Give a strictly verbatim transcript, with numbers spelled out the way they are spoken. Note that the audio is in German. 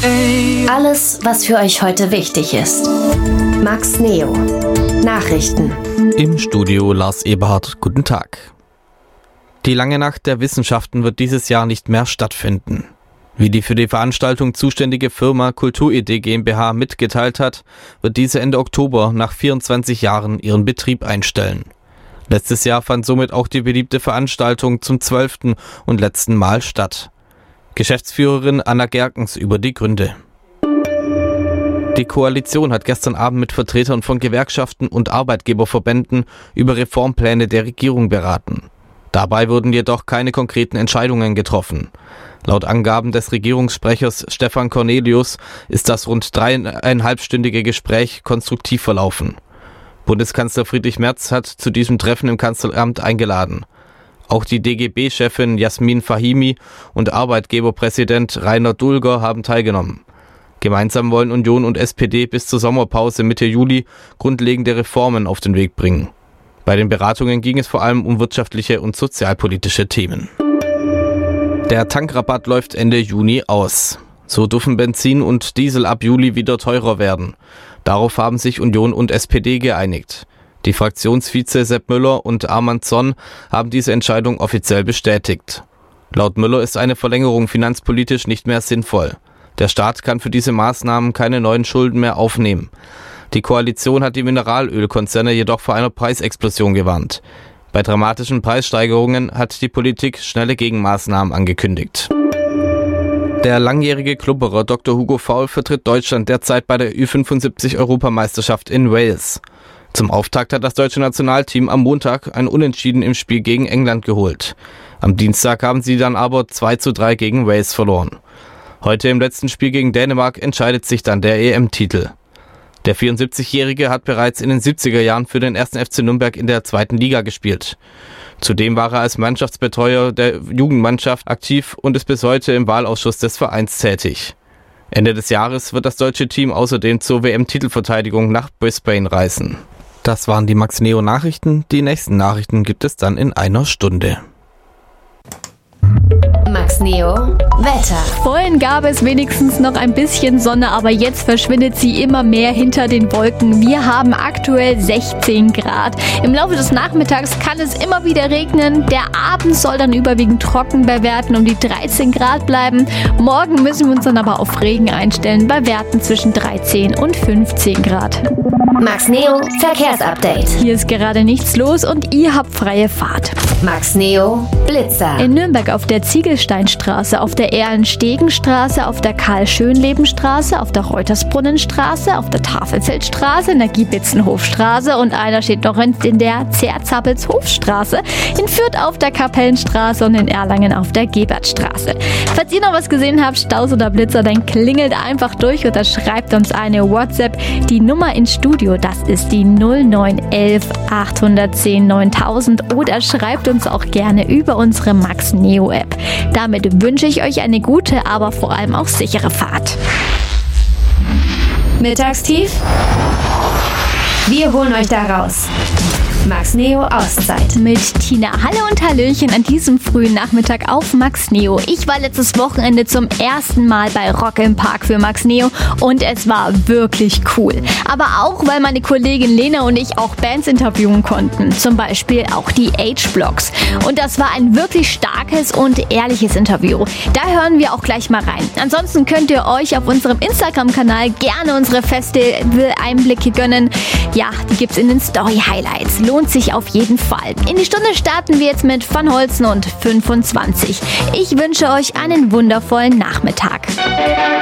Alles, was für euch heute wichtig ist. Max Neo. Nachrichten. Im Studio Lars Eberhardt. Guten Tag. Die lange Nacht der Wissenschaften wird dieses Jahr nicht mehr stattfinden. Wie die für die Veranstaltung zuständige Firma Kulturidee GmbH mitgeteilt hat, wird diese Ende Oktober nach vierundzwanzig Jahren ihren Betrieb einstellen. Letztes Jahr fand somit auch die beliebte Veranstaltung zum zwölften und letzten Mal statt. Geschäftsführerin Anna Gerkens über die Gründe. Die Koalition hat gestern Abend mit Vertretern von Gewerkschaften und Arbeitgeberverbänden über Reformpläne der Regierung beraten. Dabei wurden jedoch keine konkreten Entscheidungen getroffen. Laut Angaben des Regierungssprechers Stefan Cornelius ist das rund dreieinhalbstündige Gespräch konstruktiv verlaufen. Bundeskanzler Friedrich Merz hat zu diesem Treffen im Kanzleramt eingeladen. Auch die D G B-Chefin Jasmin Fahimi und Arbeitgeberpräsident Rainer Dulger haben teilgenommen. Gemeinsam wollen Union und S P D bis zur Sommerpause Mitte Juli grundlegende Reformen auf den Weg bringen. Bei den Beratungen ging es vor allem um wirtschaftliche und sozialpolitische Themen. Der Tankrabatt läuft Ende Juni aus. So dürfen Benzin und Diesel ab Juli wieder teurer werden. Darauf haben sich Union und S P D geeinigt. Die Fraktionsvize Sepp Müller und Arman Zonn haben diese Entscheidung offiziell bestätigt. Laut Müller ist eine Verlängerung finanzpolitisch nicht mehr sinnvoll. Der Staat kann für diese Maßnahmen keine neuen Schulden mehr aufnehmen. Die Koalition hat die Mineralölkonzerne jedoch vor einer Preisexplosion gewarnt. Bei dramatischen Preissteigerungen hat die Politik schnelle Gegenmaßnahmen angekündigt. Der langjährige Klubberer Doktor Hugo Faul vertritt Deutschland derzeit bei der Ü fünfundsiebzig-Europameisterschaft in Wales. Zum Auftakt hat das deutsche Nationalteam am Montag ein Unentschieden im Spiel gegen England geholt. Am Dienstag haben sie dann aber zwei zu drei gegen Wales verloren. Heute im letzten Spiel gegen Dänemark entscheidet sich dann der E M-Titel. Der vierundsiebzigjährige hat bereits in den siebziger Jahren für den ersten F C Nürnberg in der zweiten Liga gespielt. Zudem war er als Mannschaftsbetreuer der Jugendmannschaft aktiv und ist bis heute im Wahlausschuss des Vereins tätig. Ende des Jahres wird das deutsche Team außerdem zur W M-Titelverteidigung nach Brisbane reisen. Das waren die Max Neo Nachrichten. Die nächsten Nachrichten gibt es dann in einer Stunde. Max Neo Wetter. Vorhin gab es wenigstens noch ein bisschen Sonne, aber jetzt verschwindet sie immer mehr hinter den Wolken. Wir haben aktuell sechzehn Grad. Im Laufe des Nachmittags kann es immer wieder regnen. Der Abend soll dann überwiegend trocken bei Werten um die dreizehn Grad bleiben. Morgen müssen wir uns dann aber auf Regen einstellen bei Werten zwischen dreizehn und fünfzehn Grad. Max Neo Verkehrsupdate. Hier ist gerade nichts los und ihr habt freie Fahrt. Max Neo Blitzer. In Nürnberg auf der Ziegelsteinstraße, auf der Erlenstegenstraße, auf der Karl-Schönleben-Straße, auf der Reutersbrunnenstraße, auf der Tafelfeldstraße, in der Giebitzenhofstraße und einer steht noch in der Zerzapelshofstraße, in Fürth auf der Kapellenstraße und in Erlangen auf der Gebertstraße. Falls ihr noch was gesehen habt, Staus oder Blitzer, dann klingelt einfach durch oder schreibt uns eine WhatsApp. Die Nummer ins Studio, das ist die null neun elf achthundertzehn neuntausend oder schreibt uns auch gerne über unsere Max Neo App. Damit wünsche ich euch eine gute, aber vor allem auch sichere Fahrt. Mittagstief? Wir holen euch da raus. Max Neo Auszeit. Mit Tina. Hallo und Hallöchen an diesem frühen Nachmittag auf Max Neo. Ich war letztes Wochenende zum ersten Mal bei Rock im Park für Max Neo und es war wirklich cool. Aber auch, weil meine Kollegin Lena und ich auch Bands interviewen konnten. Zum Beispiel auch die H-Blocks. Und das war ein wirklich starkes und ehrliches Interview. Da hören wir auch gleich mal rein. Ansonsten könnt ihr euch auf unserem Instagram-Kanal gerne unsere Festival-Einblicke gönnen. Ja, die gibt's in den Story-Highlights. Lohnt sich auf jeden Fall. In die Stunde starten wir jetzt mit Van Holzen und fünfundzwanzig. Ich wünsche euch einen wundervollen Nachmittag.